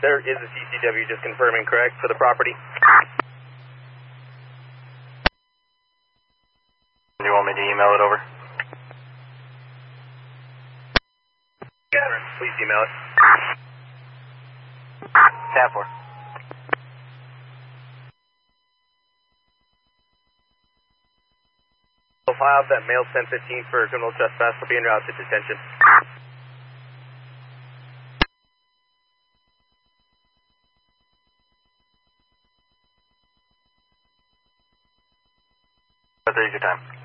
There is a CCW, just confirming, correct, for the property? Do you want me to email it over? Please email it. 10-4. We'll file that mail 1015 for criminal trespass. Will be en route to detention. There's your time.